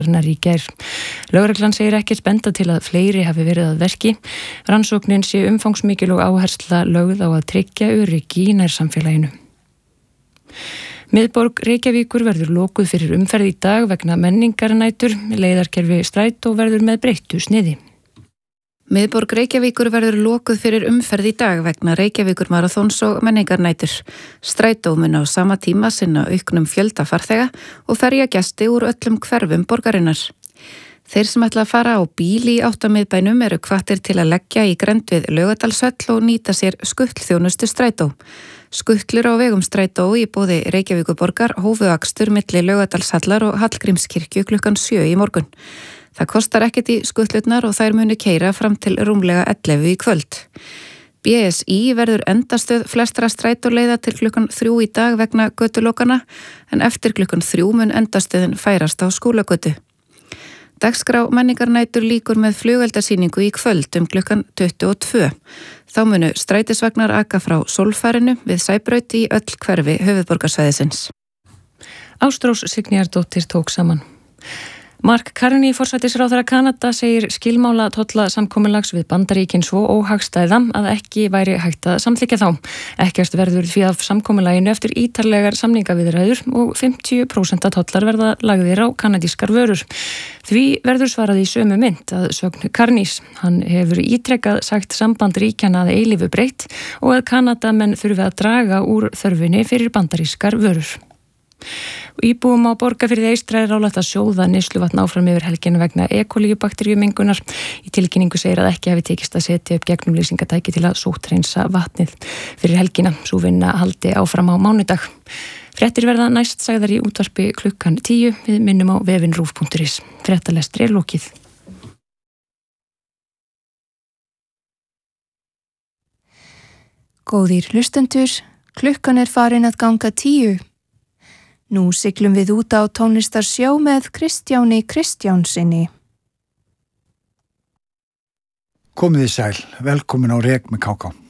í gær. Lögreglan segir ekkert benda til að fleiri hafi verið að verki. Rannsóknin sé umfangsmikil og áhersla lögð á að tryggja öryggi í nærsamfélaginu. Miðborg Reykjavíkur verður lokuð fyrir umferð í dag vegna menningarnætur. Leiðarkerfi Strætó verður með breyttu sniði. Miðborg Reykjavíkur verður lokuð fyrir umferð í dag vegna Reykjavíkur maraþons og menningarnætur. Strætó mun á sama tíma sinna auknum fjölda farþega og ferja gesti úr öllum hverfum borgarinnar. Þeir sem ætla að fara á bíl í áttamiðbænum eru hvattir til að leggja í grennd við Laugardalshöll og nýta sér skuttlþjónustu Strætó. Skuttlur á vegum Strætó í boði Reykjavíkurborgar hófu akstur milli Laugardalshallar og Hallgrímskirkju klukkan 7 í morgun. Það kostar ekkert í skuttlurnar og þær munu keyra fram til rúmlega 11 í kvöld. BSI verður endastöð flestra strætóleiða til klukkan 3 í dag vegna götulokana, en eftir klukkan 3 mun endastöðin færast á Skúlagötu. Dagskrá menningarnætur lýkur með flugeldasýningu í kvöld klukkan 22. Þá munu strætisvagnar aka frá Sólfærinu við Sæbraut í öll hverfi höfuðborgarsvæðisins. Ástrós Signýjardóttir tók saman. Mark Carney, forsætisráðherra Kanada, segir skilmála tollasamkomulags við Bandaríkin svo óhagstæða að ekki væri hægt að samþykkja þá. Ekkert verður því af samkomulaginu eftir ítarlegar samningaviðræður og 50% tollar verða lagðir á kanadískar vörur. Því verður svarað í sömu mynd að sögn Carneys. Hann hefur ítrekkað sagt samband ríkjanna að eilífu breytt og að Kanadamenn þurfi að draga úr þörfinni fyrir bandarískar vörur. Íbúum á Borgarfirði eystra er ráðlagt að sjóða neysluvatn áfram yfir helgina vegna bakteríumengunar. Í tilkynningu segir að ekki hafi tekist að setja upp gegnumlýsingatæki til að sótthreinsa vatnið fyrir helgina. Sú vinna haldi áfram á mánudag. Fréttir verða næst sagðar í útvarpi klukkan 10. Við minnum á vefinn rúv.is. Fréttalestri er lokið. Góðir hlustendur, klukkan er farin að ganga 10. Nú siglum við út á tónlistarsjó með Kristjáni Kristjánsinni. Komið þið sæl, velkomin á Rek með KK.